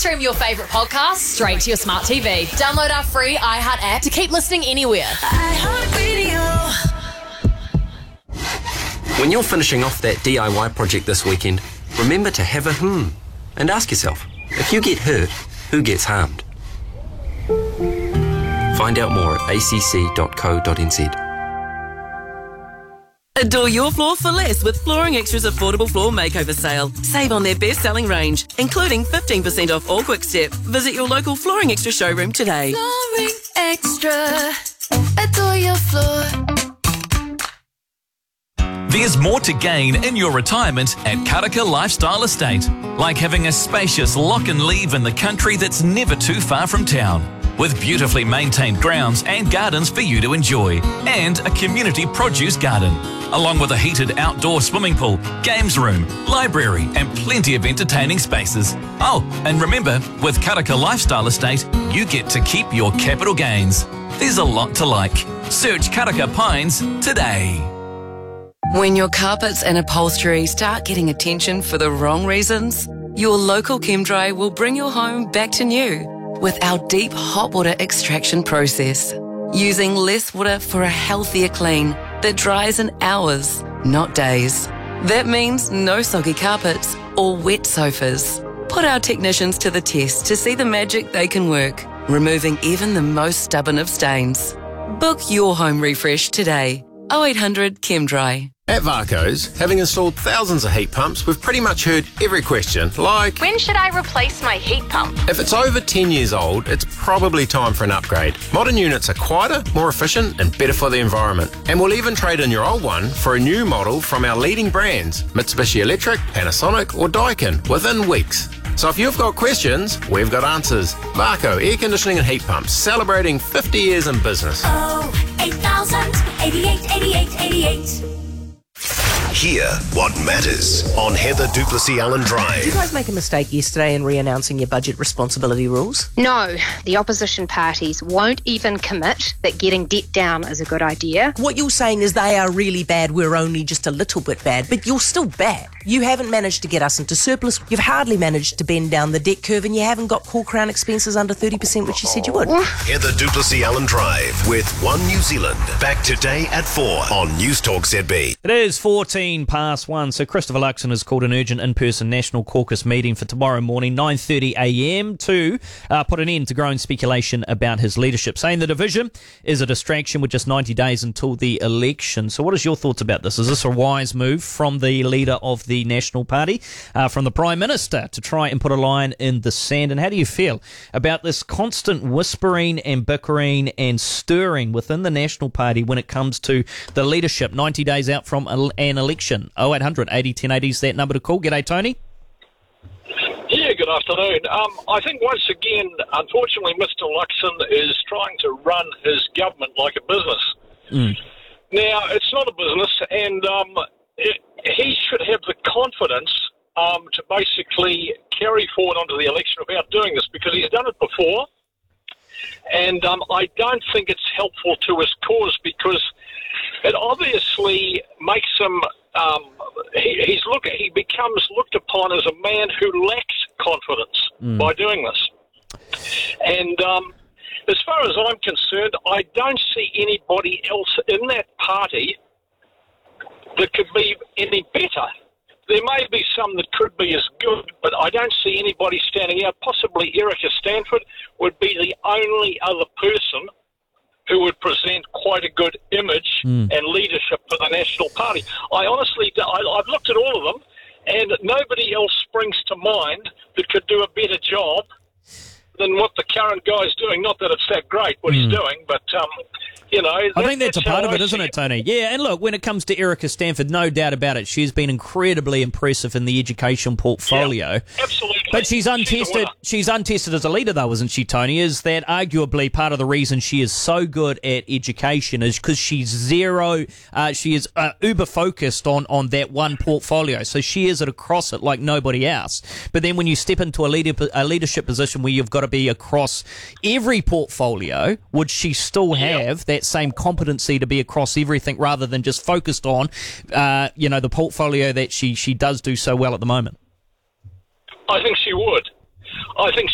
Stream your favourite podcasts straight to your smart TV. Download our free iHeart app to keep listening anywhere. When you're finishing off that DIY project this weekend, remember to have a and ask yourself, if you get hurt, who gets harmed? Find out more at acc.co.nz. Adore your floor for less with Flooring Extra's affordable floor makeover sale. Save on their best-selling range, including 15% off all Quick Step. Visit your local Flooring Extra showroom today. Flooring Extra. Adore your floor. There's more to gain in your retirement at Karaka Lifestyle Estate, like having a spacious lock and leave in the country that's never too far from town, with beautifully maintained grounds and gardens for you to enjoy, and a community produce garden, along with a heated outdoor swimming pool, games room, library, and plenty of entertaining spaces. Oh, and remember, with Karaka Lifestyle Estate, you get to keep your capital gains. There's a lot to like. Search Karaka Pines today. When your carpets and upholstery start getting attention for the wrong reasons, your local ChemDry will bring your home back to new with our deep hot water extraction process, using less water for a healthier clean that dries in hours, not days. That means no soggy carpets or wet sofas. Put our technicians to the test to see the magic they can work, removing even the most stubborn of stains. Book your home refresh today. 0800 ChemDry. At Varco's, having installed thousands of heat pumps, we've pretty much heard every question, like, when should I replace my heat pump? if it's over 10 years old, it's probably time for an upgrade. Modern units are quieter, more efficient, and better for the environment. And we'll even trade in your old one for a new model from our leading brands, Mitsubishi Electric, Panasonic, or Daikin, within weeks. So if you've got questions, we've got answers. Varco Air Conditioning and Heat Pumps, celebrating 50 years in business. Oh, 8,000, 88, 88, 88. Hear what matters on Heather Duplessis Allen Drive. Did you guys make a mistake yesterday in re-announcing your budget responsibility rules? No, the opposition parties won't even commit that getting debt down is a good idea. What you're saying is they are really bad, we're only just a little bit bad, but you're still bad. You haven't managed to get us into surplus, you've hardly managed to bend down the debt curve, and you haven't got core crown expenses under 30%, which you said you would. Heather Duplessis Allen Drive with One New Zealand. Back today at 4 on News Talk ZB. It is 14 past 1, so Christopher Luxon has called an urgent in-person National Caucus meeting for tomorrow morning, 9:30am, to put an end to growing speculation about his leadership, saying the division is a distraction with just 90 days until the election. So what is your thoughts about this? Is this a wise move from the leader of the National Party, from the Prime Minister, to try and put a line in the sand? And how do you feel about this constant whispering and bickering and stirring within the National Party when it comes to the leadership 90 days out from an election? 0800 80 1080 is that number to call. G'day, Tony. Yeah, good afternoon. I think once again, unfortunately, Mr. Luxon is trying to run his government like a business. Now, it's not a business, and he should have the confidence to basically carry forward onto the election without doing this, because he's done it before, and I don't think it's helpful to his cause, because it obviously makes him he becomes looked upon as a man who lacks confidence by doing this. And as far as I'm concerned, I don't see anybody else in that party that could be any better. There may be some that could be as good, but I don't see anybody standing out. Possibly Erica Stanford would be the only other person who would present quite a good image and leadership for the National Party. I honestly, I've looked at all of them, and nobody else springs to mind that could do a better job than what the current guy's doing. Not that it's that great what he's doing, but you know, I think that's a part of it, isn't it, Tony? Yeah, and look, when it comes to Erica Stanford, no doubt about it, she's been incredibly impressive in the education portfolio. Yeah, absolutely. But she's untested. She's untested as a leader, though, isn't she, Tony? Is that arguably part of the reason she is so good at education is because she's she is uber focused on that one portfolio. So she is across it like nobody else. But then when you step into a leadership position where you've got to be across every portfolio, would she still have that same competency to be across everything rather than just focused on, the portfolio that she does do so well at the moment? I think she would. I think